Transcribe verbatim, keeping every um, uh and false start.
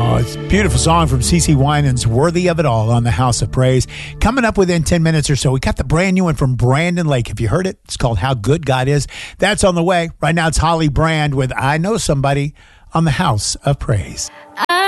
Oh, it's a beautiful song from CeCe Winans, Worthy of It All on the House of Praise. Coming up within ten minutes or so, we got the brand new one from Brandon Lake. Have you heard it? It's called How Good God Is. That's on the way. Right now it's Holly Brand with I Know Somebody on the House of Praise.